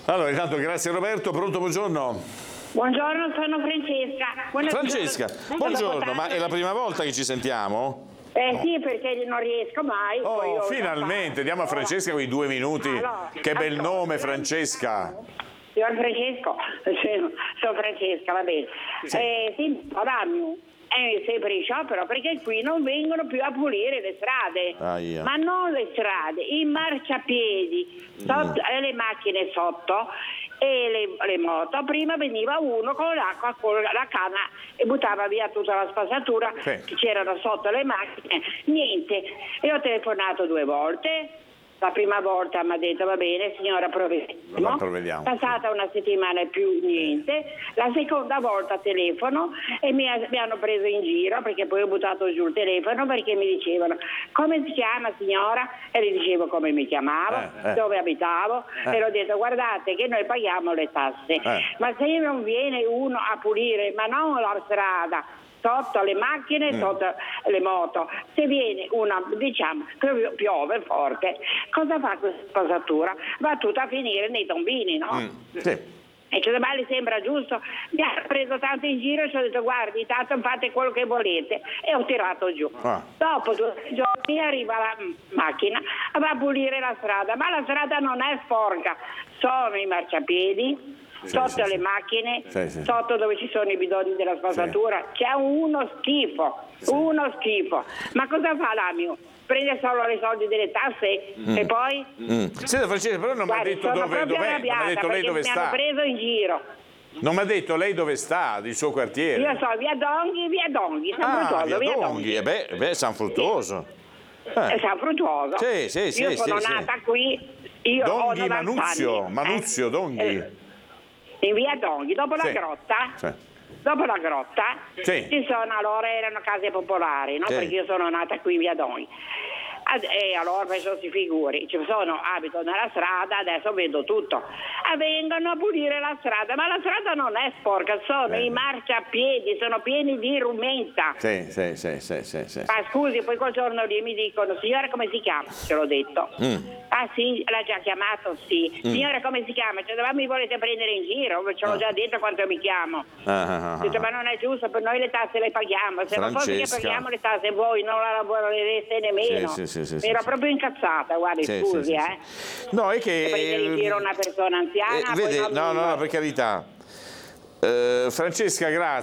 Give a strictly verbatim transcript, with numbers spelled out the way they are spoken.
Allora, intanto grazie Roberto, pronto, buongiorno. Buongiorno, sono Francesca. Buongiorno. Francesca, buongiorno, ma è la prima volta che ci sentiamo? Eh sì, perché non riesco mai. Oh, finalmente, diamo a Francesca quei due minuti. Allora, che bel ascolta, nome, Francesca. Signor Francesco, sono Francesca, va bene. Sì. Eh, sì, dammi. È sempre in sciopero perché qui non vengono più a pulire le strade, Aia. ma non le strade, i marciapiedi, sotto, mm. le macchine sotto e le, le moto. Prima veniva uno con l'acqua, con la canna e buttava via tutta la spazzatura sì. che c'erano sotto le macchine, niente. E ho telefonato due volte. La prima volta mi ha detto va bene signora provvediamo, provvediamo. Passata una settimana e più niente, la seconda volta telefono e mi, ha, mi hanno preso in giro perché poi ho buttato giù il telefono perché mi dicevano come si chiama signora e le dicevo come mi chiamavo, eh, eh. dove abitavo eh. e ho detto guardate che noi paghiamo le tasse, eh. ma se non viene uno a pulire ma non la strada sotto le macchine, mm. sotto le moto, se viene una, diciamo, che piove forte, cosa fa questa spazzatura? Va tutta a finire nei tombini, no? Mm. Sì. E cioè, ma le sembra giusto? Mi ha preso tanto in giro e ci ho detto guardi, tanto fate quello che volete e ho tirato giù. Ah. Dopo due giorni arriva la macchina, va a pulire la strada, ma la strada non è sporca, sono i marciapiedi, sì, sotto sì, le sì. macchine, sì, sì. sotto dove ci sono i bidoni della spazzatura, sì. c'è uno schifo, sì. uno schifo. Ma cosa fa l'Amio? Prende solo i soldi delle tasse mm. e poi? Mm. Senta Francesca, però non mi ha detto dove, dov'è, non mi ha detto lei dove mi sta. Mi hanno preso in giro. Non mi ha detto lei dove sta, il suo quartiere? Io so, via Donghi, via Donghi, San ah, Fruttuoso, via, via Donghi. Donghi. Eh beh, beh, San Fruttuoso. Sì. Eh. San Fruttuoso. Sì, sì, sì. Io sono sì, nata sì. qui, io Donghi, ho Manuzio, anni. Manuzio, eh. Donghi. Eh. In via Donghi, dopo sì. la grotta, sì. dopo la grotta, sì. ci sono, allora erano case popolari, no? Sì. Perché io sono nata qui in via Donghi. E allora adesso si figuri, ci sono, abito nella strada, adesso vedo tutto. E vengono a pulire la strada, ma la strada non è sporca, sono eh. i marciapiedi, sono pieni di rumenta. Sì, sì, sì, sì, sì, sì. Ma scusi, poi quel giorno lì mi dicono, signora come si chiama? Ce l'ho detto. Mm. Ah sì, l'ha già chiamato, sì. Mm. Signora come si chiama? Cioè, ma mi volete prendere in giro? Ce l'ho ah. già detto quanto mi chiamo. Ah, ah, ah, detto, ma non è giusto, per noi le tasse le paghiamo, se Francesca. non fosse che paghiamo le tasse voi non la lavorerete nemmeno. Sì, sì, sì, sì, ero sì, proprio incazzata, guardi, sì, scusi, sì, eh. Sì. No, è che... prendere in giro una persona anziana... Eh, vede, poi non no, no, no, per carità. Uh, Francesca, grazie.